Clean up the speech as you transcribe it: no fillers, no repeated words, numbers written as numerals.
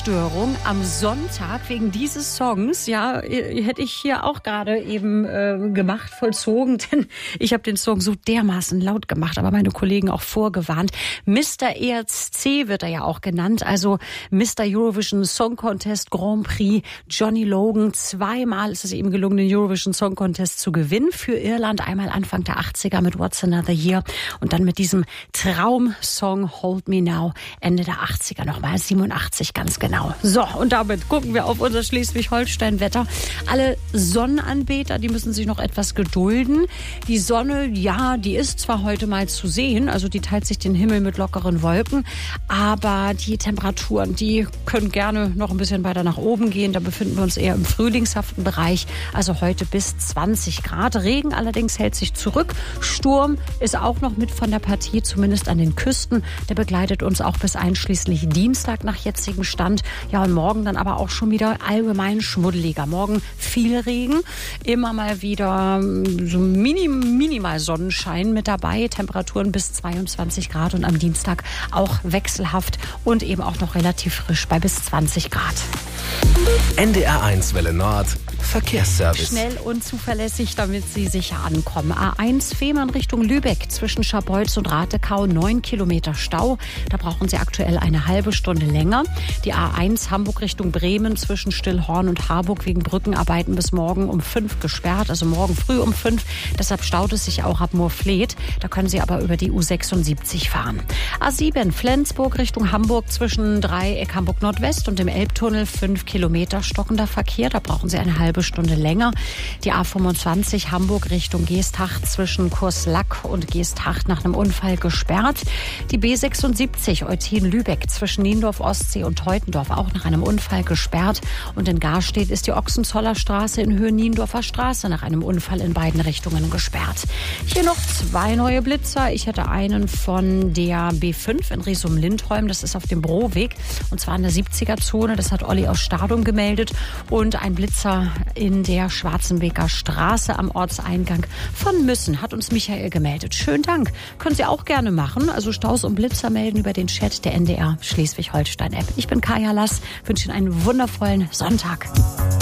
Tonstörung am Sonntag wegen dieses Songs. Ja, hätte ich hier auch gerade eben vollzogen, denn ich habe den Song so dermaßen laut gemacht, aber meine Kollegen auch vorgewarnt. Mr. ESC wird er ja auch genannt, also Mr. Eurovision Song Contest Grand Prix Johnny Logan. Zweimal ist es ihm gelungen, den Eurovision Song Contest zu gewinnen für Irland. Einmal Anfang der 80er mit What's Another Year und dann mit diesem Traumsong Hold Me Now Ende der 80er, nochmal 87 ganz genau. So, und damit gucken wir auf unser Schleswig-Holstein-Wetter. Alle Sonnenanbeter, die müssen sich noch etwas gedulden. Die Sonne, ja, die ist zwar heute mal zu sehen, also die teilt sich den Himmel mit lockeren Wolken, aber die Temperaturen, die können gerne noch ein bisschen weiter nach oben gehen. Da befinden wir uns eher im frühlingshaften Bereich, also heute bis 20 Grad. Regen allerdings hält sich zurück. Sturm ist auch noch mit von der Partie, zumindest an den Küsten. Der begleitet uns auch bis einschließlich Dienstag nach jetzigem Stand. Ja, und morgen dann aber auch schon wieder allgemein schmuddeliger. Morgen viel Regen, immer mal wieder so minimal Sonnenschein mit dabei. Temperaturen bis 22 Grad und am Dienstag auch wechselhaft und eben auch noch relativ frisch bei bis 20 Grad. NDR1 Welle Nord Verkehrsservice. Schnell und zuverlässig, damit Sie sicher ankommen. A1 Fehmarn Richtung Lübeck zwischen Scharbeutz und Ratekau 9 Kilometer Stau. Da brauchen Sie aktuell eine halbe Stunde länger. Die A1 Hamburg Richtung Bremen zwischen Stillhorn und Harburg wegen Brückenarbeiten bis morgen um 5 gesperrt. Also morgen früh um 5. Deshalb staut es sich auch ab Moorfleet. Da können Sie aber über die U76 fahren. A7 Flensburg Richtung Hamburg zwischen Dreieck Hamburg Nordwest und dem Elbtunnel 5 Kilometer stockender Verkehr. Da brauchen Sie eine halbe Stunde länger. Die A25 Hamburg Richtung Geesthacht zwischen Kurslack und Geesthacht nach einem Unfall gesperrt. Die B76 Eutin-Lübeck zwischen Niendorf Ostsee und Teutendorf auch nach einem Unfall gesperrt. Und in Garstedt ist die Ochsenzoller Straße in Höhe Niendorfer Straße nach einem Unfall in beiden Richtungen gesperrt. Hier noch 2 neue Blitzer. Ich hätte einen von der B5 in Riesum-Lindholm. Das ist auf dem Broweg und zwar in der 70er-Zone. Das hat Olli aus Stadum gemeldet. Und ein Blitzer in der Schwarzenbeker Straße am Ortseingang von Müssen hat uns Michael gemeldet. Schönen Dank. Können Sie auch gerne machen. Also Staus und Blitzer melden über den Chat der NDR Schleswig-Holstein-App. Ich bin Kaya Lass, wünsche Ihnen einen wundervollen Sonntag.